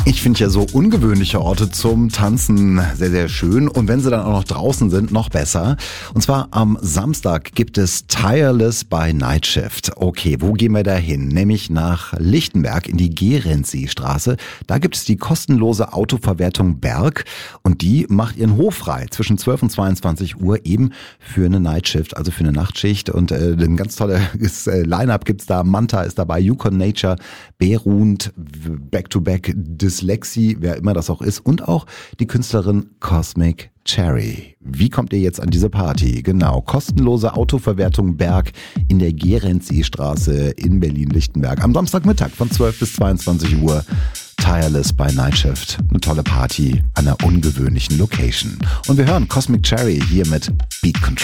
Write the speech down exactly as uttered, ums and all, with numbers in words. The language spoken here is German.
Ich finde ja so ungewöhnliche Orte zum Tanzen sehr, sehr schön. Und wenn sie dann auch noch draußen sind, noch besser. Und zwar am Samstag gibt es Tireless by Night Shift. Okay, wo gehen wir da hin? Nämlich nach Lichtenberg in die Gerendsee-Straße. Da gibt es die kostenlose Autoverwertung Berg. Und die macht ihren Hof frei zwischen zwölf und zweiundzwanzig Uhr eben für eine Night Shift, also für eine Nachtschicht. Und äh, ein ganz tolles äh, Line-Up gibt's da. Manta ist dabei, Yukon Nature, Berund, Back-to-Back, Dyslexie, wer immer das auch ist, und auch die Künstlerin Cosmic Cherry. Wie kommt ihr jetzt an diese Party? Genau, kostenlose Autoverwertung Berg in der Gerendsee-Straße in Berlin-Lichtenberg. Am Samstagmittag von zwölf bis zweiundzwanzig Uhr. Tireless by Night Shift. Eine tolle Party an einer ungewöhnlichen Location. Und wir hören Cosmic Cherry hier mit Beat Control.